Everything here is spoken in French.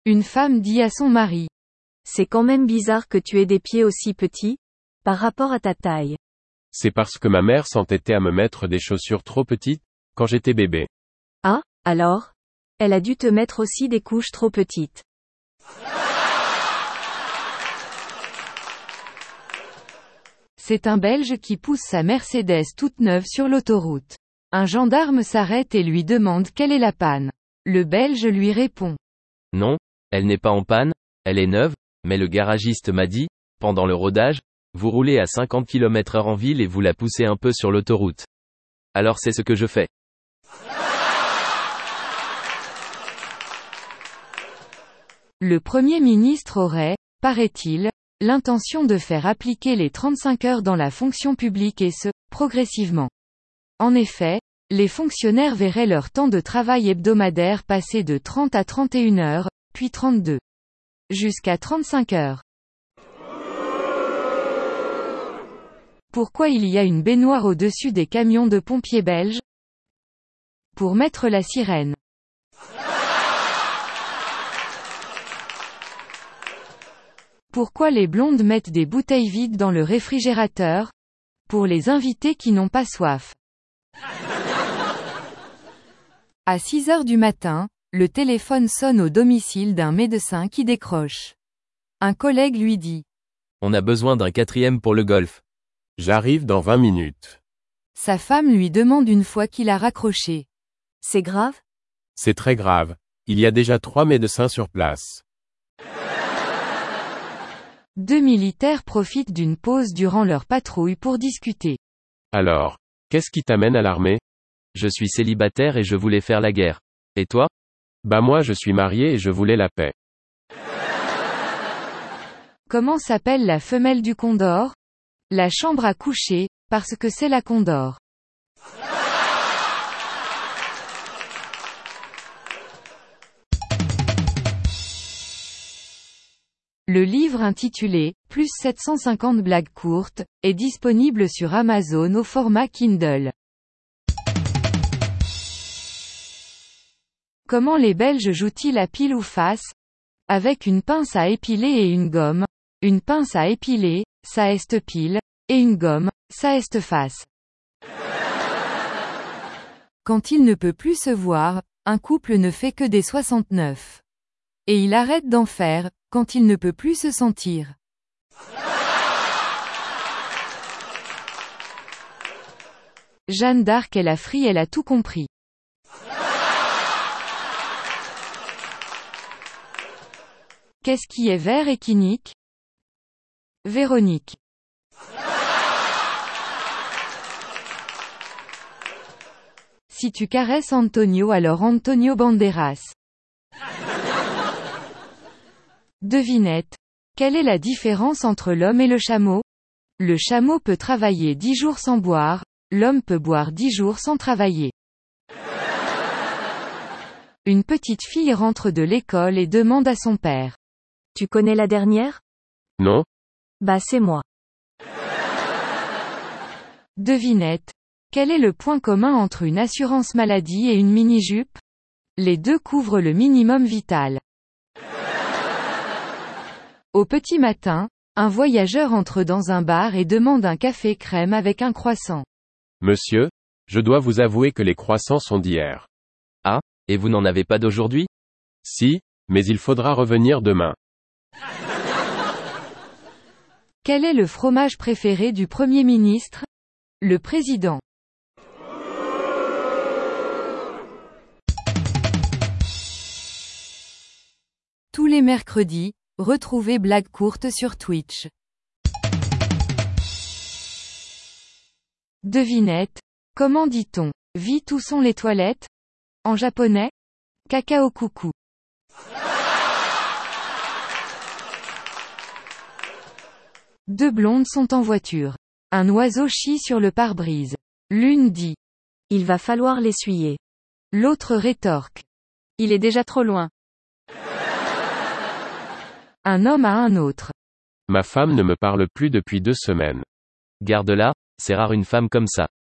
Une femme dit à son mari. C'est quand même bizarre que tu aies des pieds aussi petits, par rapport à ta taille. C'est parce que ma mère s'entêtait à me mettre des chaussures trop petites, quand j'étais bébé. Ah, alors? Elle a dû te mettre aussi des couches trop petites. C'est un Belge qui pousse sa Mercedes toute neuve sur l'autoroute. Un gendarme s'arrête et lui demande quelle est la panne. Le Belge lui répond. Non, elle n'est pas en panne, elle est neuve, mais le garagiste m'a dit, pendant le rodage, vous roulez à 50 km/h en ville et vous la poussez un peu sur l'autoroute. Alors c'est ce que je fais. Le Premier ministre aurait, paraît-il, l'intention de faire appliquer les 35 heures dans la fonction publique et ce, progressivement. En effet, les fonctionnaires verraient leur temps de travail hebdomadaire passer de 30 à 31 heures, puis 32. Jusqu'à 35 heures. Pourquoi il y a une baignoire au-dessus des camions de pompiers belges? Pour mettre la sirène. Pourquoi les blondes mettent des bouteilles vides dans le réfrigérateur? Pour les invités qui n'ont pas soif. À 6 heures du matin, le téléphone sonne au domicile d'un médecin qui décroche. Un collègue lui dit. On a besoin d'un 4e pour le golf. J'arrive dans 20 minutes. Sa femme lui demande une fois qu'il a raccroché. C'est grave? C'est très grave. Il y a déjà 3 médecins sur place. 2 militaires profitent d'une pause durant leur patrouille pour discuter. Alors, qu'est-ce qui t'amène à l'armée? Je suis célibataire et je voulais faire la guerre. Et toi? Bah moi je suis marié et je voulais la paix. Comment s'appelle la femelle du condor? La chambre à coucher, parce que c'est la condor. Le livre intitulé « Plus 750 blagues courtes » est disponible sur Amazon au format Kindle. Comment les Belges jouent-ils à pile ou face? Avec une pince à épiler et une gomme. Une pince à épiler, ça est pile, et une gomme, ça est face. Quand il ne peut plus se voir, un couple ne fait que des 69. Et il arrête d'en faire, quand il ne peut plus se sentir. Jeanne d'Arc est la frie, elle a tout compris. Qu'est-ce qui est vert et qui nique? Véronique. Si tu caresses Antonio, alors Antonio Banderas. Devinette. Quelle est la différence entre l'homme et le chameau? Le chameau peut travailler 10 jours sans boire, l'homme peut boire 10 jours sans travailler. Une petite fille rentre de l'école et demande à son père. Tu connais la dernière? Non? Bah c'est moi. Devinette. Quel est le point commun entre une assurance maladie et une mini-jupe? Les deux couvrent le minimum vital. Au petit matin, un voyageur entre dans un bar et demande un café crème avec un croissant. Monsieur, je dois vous avouer que les croissants sont d'hier. Ah, et vous n'en avez pas d'aujourd'hui? Si, mais il faudra revenir demain. Quel est le fromage préféré du Premier ministre? Le président. Tous les mercredis, retrouvez Blagues courtes sur Twitch. Devinette. Comment dit-on « Vite où sont les toilettes » en japonais? Kakao coucou. Deux blondes sont en voiture. Un oiseau chie sur le pare-brise. L'une dit « Il va falloir l'essuyer. » L'autre rétorque « Il est déjà trop loin. » Un homme à un autre. Ma femme ne me parle plus depuis 2 semaines. Garde-la, c'est rare une femme comme ça.